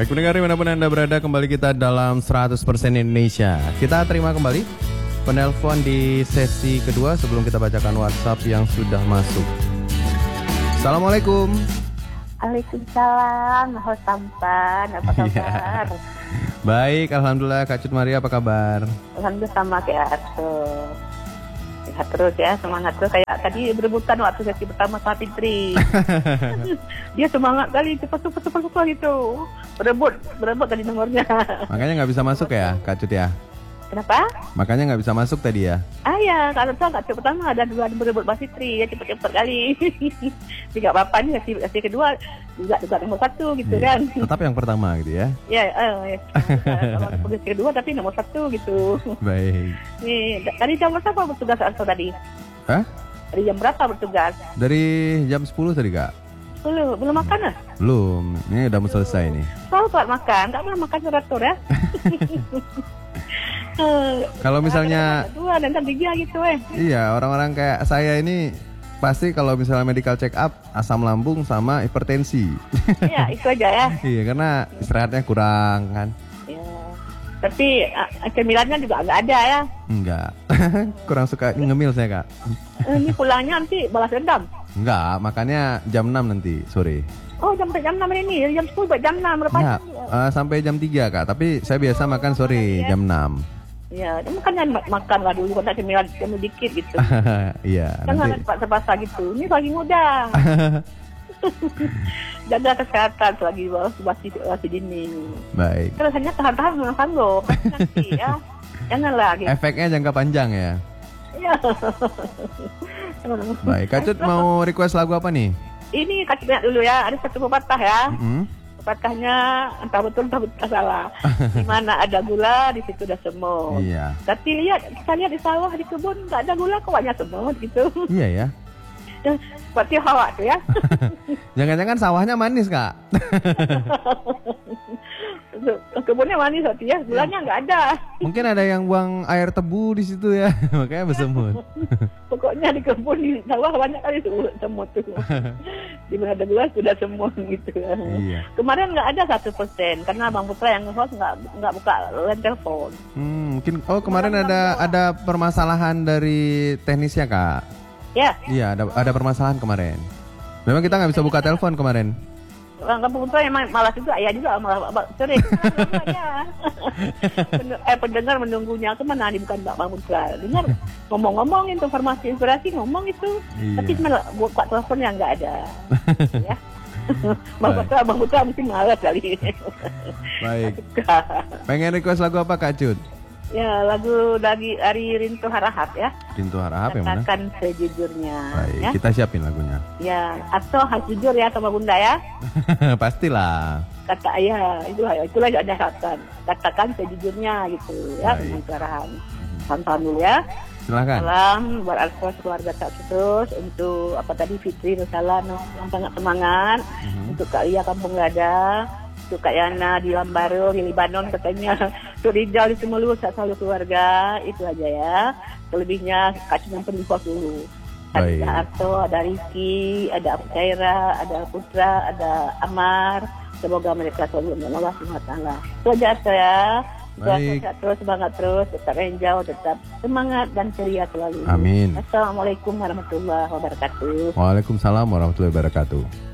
Baik pendengar dimanapun Anda berada, kembali kita dalam 100% Indonesia. Kita terima kembali penelpon di sesi kedua sebelum kita bacakan WhatsApp yang sudah masuk. Assalamualaikum. Waalaikumsalam, Host Tampan, apa kabar? Baik, Alhamdulillah. Kak Cut Maria apa kabar? Alhamdulillah sama kayak Arto. Sehat terus ya, semangat terus. Kayak tadi berebutan waktu sesi pertama sama Fitri. Dia semangat kali, cepat gitu. Berebut tadi nomornya. Makanya nggak bisa masuk ya, Kak Cut ya? Kenapa? Makanya nggak bisa masuk tadi ya? Ya, kalau tuh nggak pertama ada dua berebut Mbak Fitri, ya cepet kali. Tidak apa-apa nih, sesi kedua juga nomor 1 gitu kan. Tetap yang pertama gitu ya? Ya. Kalau sesi kedua tapi nomor 1 gitu. Baik. Nih, tadi jam berapa bertugas Arto tadi? Hah? Dari jam berapa bertugas? Dari jam 10 tadi Kak? Belum makan ya? Belum, ini udah mau selesai nih. Selalu telat makan, nggak pernah makan teratur ya? Kalau misalnya dua dan 3 gitu Iya, orang-orang kayak saya ini pasti kalau misalnya medical check up asam lambung sama hipertensi. Iya, itu aja ya. Iya, karena istirahatnya kurang kan. Ya. Tapi cemilannya juga nggak ada ya. Enggak. Kurang suka ngemil saya Kak. Ini pulangnya nanti balas dendam. Enggak, makannya jam 6 nanti sore. Oh, sampai jam 6 ini, jam 10 sampai jam 6 berapa? Enggak, sampai jam 3 Kak, tapi saya biasa makan sore jam 6. Ya, makanlah dulu kan cemilan dikit gitu. Iya, jangan terpaksa gitu. Ini lagi muda. Jaga kesehatan selagi masih dini. Baik. Terus hanya tahan makan loh, nanti ya. Janganlah gitu. Efeknya jangka panjang ya. Iya. Baik, Kak Cut mau request lagu apa nih? Ini Kak Cut dulu ya, ada satu pepatah ya. Pepatahnya entah betul entah salah. Di mana ada gula di situ ada semut. Iya. Tapi kita lihat di sawah di kebun nggak ada gula kok banyak semut gitu. Iya ya. Seperti Hawa tuh ya. Jangan-jangan sawahnya manis Kak? Kebunnya manis berarti ya, gulanya nggak ada. Mungkin ada yang buang air tebu di situ ya, makanya bersemut. Pokoknya di kebun di sawah banyak kali semut tuh. Di mana ada gula sudah semut gitu. Iya. Kemarin nggak ada 1% karena Bang Putra yang host nggak buka line telepon. Mungkin kemarin ada permasalahan dari teknisnya Kak. Ya. Iya, ada permasalahan kemarin. Memang kita nggak bisa buka telepon kemarin. Bang Putra emang malas juga, ya juga malas. Sorry. Pendengar menunggunya kemana nih bukan Bang Putra. Dengar ngomong-ngomong informasi inspirasi ngomong itu. Iya. Tapi cuma buka teleponnya nggak ada. Ya. Bang Putra mesti malas kali. Baik. Pengen request lagu apa Kak Cut? Ya, lagu dari Rinto Harahap ya. Rinto Harahap yang mana? Katakan sejujurnya. Baik, ya. kita siapin lagunya. Ya, atau harus jujur ya sama Bunda ya. Pastilah. Kata ayah, itulah ada katakan. Katakan sejujurnya gitu ya, dengan Harahap. Salam dulu ya. Silakan. Salam buat Alfa keluarga Kak Terus, untuk apa tadi Fitri Nusala yang sangat semangat, untuk Kak Lia Kampung Lada, untuk Kak Yana di Lambaru, di Libanon katanya, untuk Rizal di Semelu, selalu keluarga, itu aja ya. Selebihnya Kak Cuma pendidik dulu. Ada Arto, ada Riki, ada Abu Caira, ada Putra, ada Amar. Semoga mereka selalu Allah SWT. Itu aja Arto ya. Sehat terus, semangat terus, tetap enjoy, tetap semangat dan ceria selalu. Amin. Assalamualaikum warahmatullahi wabarakatuh. Waalaikumsalam warahmatullahi wabarakatuh.